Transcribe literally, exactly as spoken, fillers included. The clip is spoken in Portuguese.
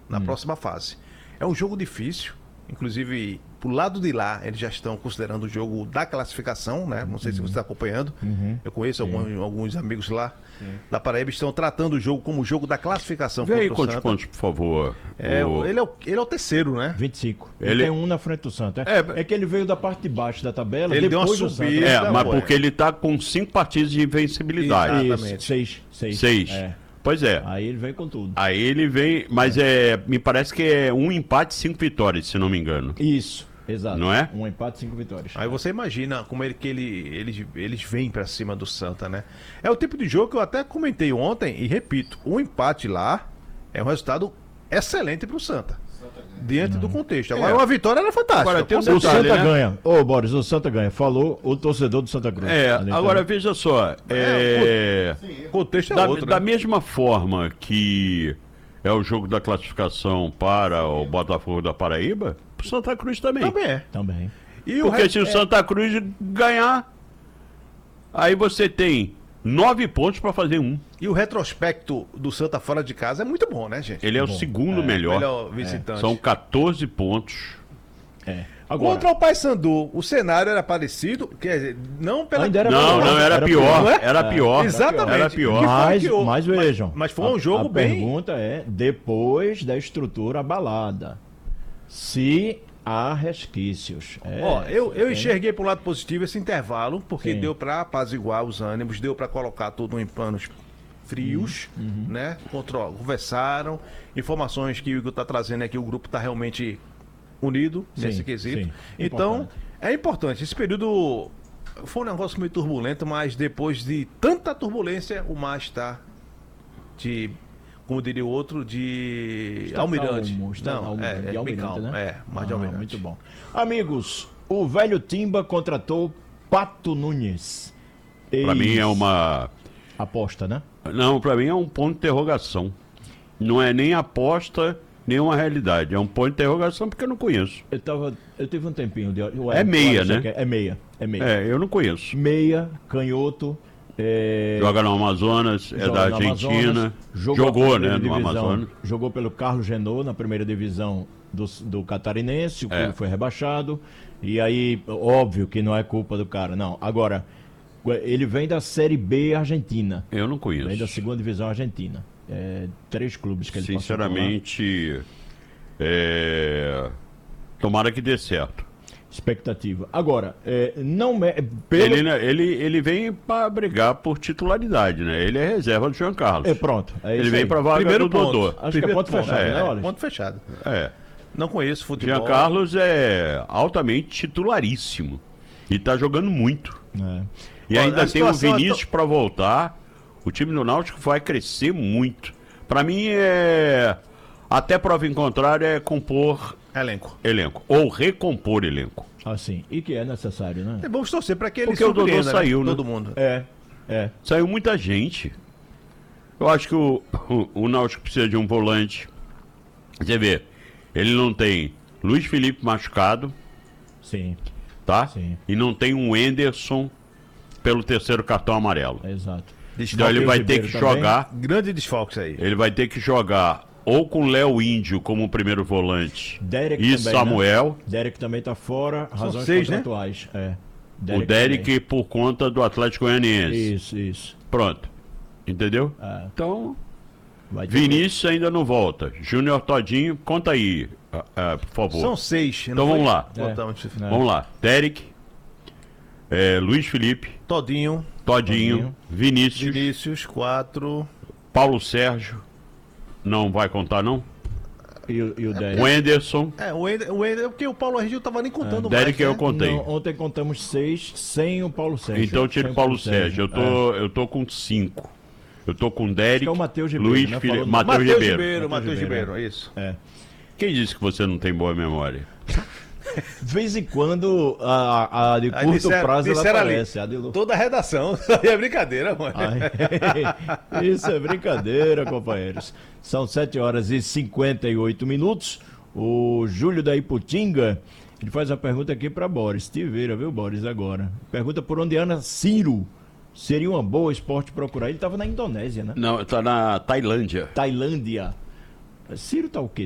na Hum. próxima fase. É um jogo difícil, inclusive pro lado de lá eles já estão considerando o jogo da classificação, né? Não sei se você está acompanhando. Uhum. Eu conheço alguns, alguns amigos lá da Paraíba, estão tratando o jogo como o jogo da classificação. Vê aí contra o quantos Santa. pontos, por favor. É, O- ele, é o, ele é o terceiro, né? vinte e cinco. Ele, Ele- tem um na frente do Santa. É, É, é que ele veio da parte de baixo da tabela. Ele deu uma depois do subida. Santa. É, mas pô, porque é. ele tá com cinco partidas de invencibilidade. Exatamente. Isso, seis. Seis. Seis. É. Pois é. Aí ele vem com tudo. Aí ele vem, mas é, me parece que é um empate e cinco vitórias, se não me engano. Isso, exato. Não é? Um empate, cinco vitórias. Aí você imagina como ele, que ele, eles, eles vêm pra cima do Santa, né? É o tipo de jogo que eu até comentei ontem e repito, o empate lá é um resultado excelente pro Santa. Diante do contexto. Agora É. uma vitória era fantástica. Agora, tem um com O certeza. detalhe, Santa né? ganha. Ô, Boris, o Santa ganha. Falou o torcedor do Santa Cruz. É, Ali, agora tá? veja só. É, O contexto é da, outro, da né? mesma forma que é o jogo da classificação para o Botafogo da Paraíba, pro Santa Cruz também. Também é. Também. E o Porque re- se o é- Santa Cruz ganhar, aí você tem nove pontos para fazer um. E o retrospecto do Santa fora de casa é muito bom, né, gente? Ele é o segundo melhor. Melhor visitante. São catorze pontos. É. Agora, Contra o Paysandu, o cenário era parecido, quer dizer, não pela... Ainda era Não, pior. não, era Era pior. pior. Não é? Era pior. Exatamente. Era pior. Que foi mas, que houve. mas vejam. Mas- mas foi um a- jogo a bem- pergunta é, depois da estrutura abalada, se há resquícios. É, Ó, eu, eu é. enxerguei pro lado positivo esse intervalo, porque Sim. deu pra apaziguar os ânimos, deu pra colocar tudo em panos frios, Uhum, né? Contro- conversaram, informações que o Igor tá trazendo é que o grupo tá realmente unido Sim, nesse quesito. sim. Então, Importante. é importante. Esse período foi um negócio meio turbulento, mas depois de tanta turbulência, o mar está de, como diria o outro, de Está almirante. calmo, está Não, calmo, é, de é bem almirante, calmo, né? é, mar de Ah, almirante. muito bom. Amigos, o velho Timba contratou Pato Nunes. Para mim é uma. Aposta, né? Não, para mim é um ponto de interrogação. Não é nem aposta, nem uma realidade. É um ponto de interrogação porque eu não conheço. Eu, tava, eu tive um tempinho de. eu- É meia, eu acho né? que É, é meia. É meia. É, eu não conheço. Meia, canhoto. É, Joga no Amazonas, é joga da no Argentina. Amazonas, Jogou, a né, primeira no divisão, Amazonas. Jogou pelo Carlos Genot na primeira divisão do, do Catarinense, o É. clube foi rebaixado. E aí, óbvio que não é culpa do cara, não. Agora, ele vem da Série B Argentina. Eu não Vem da conheço. segunda divisão argentina. É, três clubes que ele passou por lá. Sinceramente, é... tomara que dê certo. Expectativa. Agora, é, não me... pelo... Ele, né, ele, ele vem para brigar por titularidade, né? Ele é reserva do João Carlos. É pronto. É Ele isso vem aí. para vaga Primeiro do ponto. Dodô. Acho que é Primeiro ponto fechado, é, né, Wallace? Ponto fechado. É. Não conheço futebol. Jean Carlos é altamente titularíssimo. E tá jogando muito. É. E Ó, ainda a tem o situação é Vinícius para voltar. O time do Náutico vai crescer muito. Para mim é até prova em contrário é compor Elenco. elenco ou recompor elenco. Assim, e que é necessário, né? É, vamos torcer para que ele Porque o Dodô surpreenda, saiu, né? Todo mundo. É, é. Saiu muita gente. Eu acho que o, o, o Náutico precisa de um volante. Você vê, ele não tem Luiz Felipe machucado, Sim, tá? Sim. E não tem um Enderson pelo terceiro cartão amarelo. exato. Então ele vai ter Ribeiro que também. jogar, Grande desfalque aí. ele vai ter que jogar ou com Léo Índio como primeiro volante Derek e também, Samuel. Né? Derek também tá fora, razões seis, né? contratuais. É. O Derek também. por conta do Atlético Goianiense. Isso, isso. Pronto. Entendeu? É. Então, Vai ter Vinícius ainda não volta. Júnior Todinho, conta aí, ah, ah, por favor. São seis. não Então foi? vamos lá. Botamos. É. Vamos lá. Derek, é, Luiz Felipe, Todinho, Todinho, Todinho. Vinícius, Vinícius, quatro. Paulo Sérgio. Não vai contar, não? que- E, o- e o Derek? O Enderson. É, o Ender, o Ender, porque o Paulo Argil tava nem contando mais. Derek né? eu contei. Não, ontem contamos seis sem o Paulo Sérgio. Então tira Sem o Paulo Sérgio. Eu É. tô, eu tô com cinco. Eu tô com Derek, é o Matheus Ribeiro, Luiz né? Felipe, Falou no- Matheus Matheus Ribeiro. Ribeiro, Matheus Matheus Ribeiro. Ribeiro, isso. É. Quem disse que você não tem boa memória? De vez em quando, a, a de Aí curto disseram- prazo ela disseram ali, aparece. A de longo- Toda a redação. Aí é brincadeira, mano. Ai, isso é brincadeira, companheiros. São sete horas e cinquenta e oito minutos. O Júlio da Iputinga, ele faz uma pergunta aqui para Boris. Te vira, viu, Boris, agora. Pergunta por onde anda Ciro. Seria uma boa esporte procurar. Ele estava na Indonésia, né? Não, tá na Tailândia. Tailândia. Ciro tá o quê?